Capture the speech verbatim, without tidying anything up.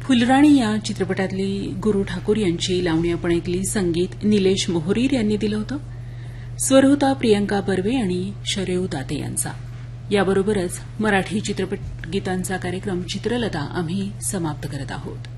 फुलराणी या चित्रपटातली गुरू ठाकूर यांची लावणी आपण ऐकली. संगीत निलेश मोहरीर यांनी दिलं होतं. स्वर होता प्रियंका बर्वे आणि शरयू दाते यांचा. याबरोबरच मराठी चित्रपट गीतांचा कार्यक्रम चित्रलता आम्ही समाप्त करत आहोत.